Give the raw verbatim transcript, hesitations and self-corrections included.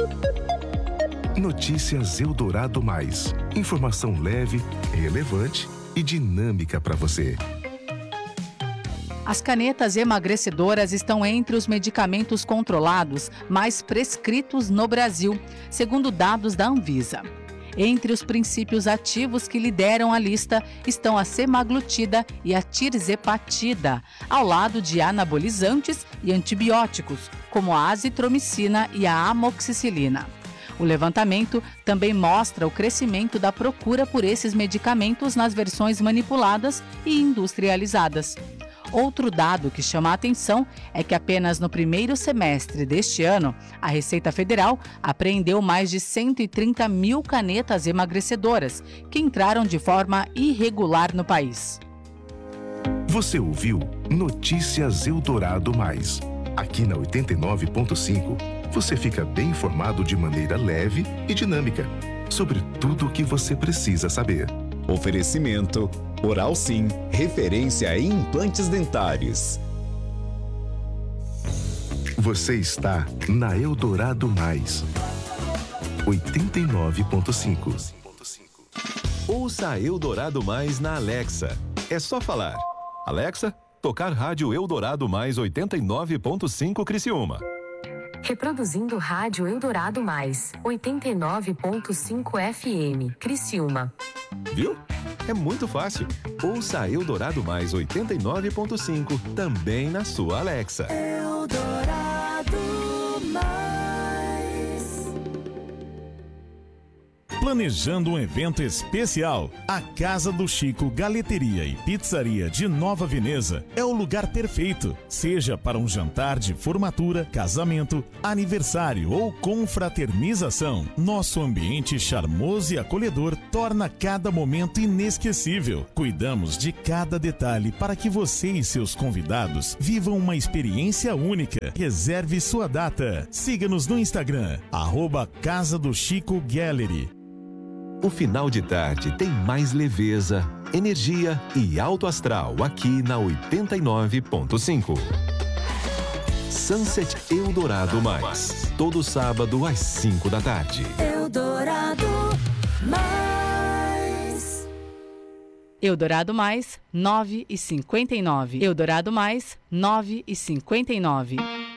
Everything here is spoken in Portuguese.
Notícias Eldorado Mais. Informação leve, relevante e dinâmica para você. As canetas emagrecedoras estão entre os medicamentos controlados mais prescritos no Brasil, segundo dados da Anvisa. Entre os princípios ativos que lideram a lista estão a semaglutida e a tirzepatida, ao lado de anabolizantes e antibióticos, como a azitromicina e a amoxicilina. O levantamento também mostra o crescimento da procura por esses medicamentos nas versões manipuladas e industrializadas. Outro dado que chama a atenção é que apenas no primeiro semestre deste ano, a Receita Federal apreendeu mais de cento e trinta mil canetas emagrecedoras, que entraram de forma irregular no país. Você ouviu Notícias Eldorado Mais. Aqui na oitenta e nove ponto cinco, você fica bem informado de maneira leve e dinâmica sobre tudo o que você precisa saber. Oferecimento Oral Sim, referência em implantes dentários. Você está na Eldorado Mais, oitenta e nove ponto cinco. Ouça a Eldorado Mais na Alexa. É só falar. Alexa, tocar rádio Eldorado Mais oitenta e nove ponto cinco Criciúma. Reproduzindo rádio Eldorado Mais, oitenta e nove ponto cinco F M, Criciúma. Viu? É muito fácil. Ouça a Eldorado Mais oitenta e nove ponto cinco também na sua Alexa. Eldorado Mais. Planejando um evento especial? A Casa do Chico Galeteria e Pizzaria de Nova Veneza é o lugar perfeito, seja para um jantar de formatura, casamento, aniversário ou confraternização. Nosso ambiente charmoso e acolhedor torna cada momento inesquecível. Cuidamos de cada detalhe para que você e seus convidados vivam uma experiência única. Reserve sua data. Siga-nos no Instagram, arroba Casa do Chico Gallery. O final de tarde tem mais leveza, energia e alto astral aqui na oitenta e nove ponto cinco. Sunset Eldorado Mais, todo sábado às cinco da tarde. Eldorado Mais. Eldorado Mais, nove e cinquenta e nove. Eldorado Mais, nove e cinquenta e nove.